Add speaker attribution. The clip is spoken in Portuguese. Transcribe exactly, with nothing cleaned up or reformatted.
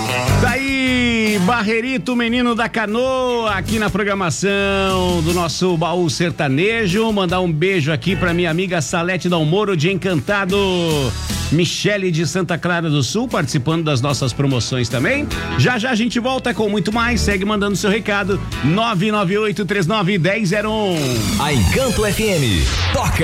Speaker 1: Daí, Barrerito, menino da canoa, aqui na programação do nosso Baú Sertanejo. Mandar um beijo aqui pra minha amiga Salete Dalmoro de Encantado. Michele de Santa Clara do Sul, participando das nossas promoções também. Já já a gente volta com muito mais. Segue mandando seu recado. nove nove oito três nove um zero zero um.
Speaker 2: A Encanto F M toca